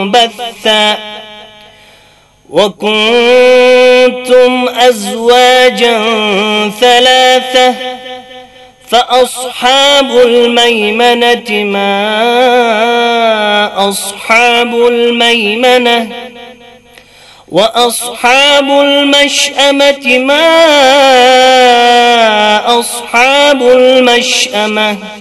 بثا وكنتم أزواجا ثلاثة فأصحاب الميمنة ما أصحاب الميمنة وأصحاب المشأمة ما أصحاب المشأمة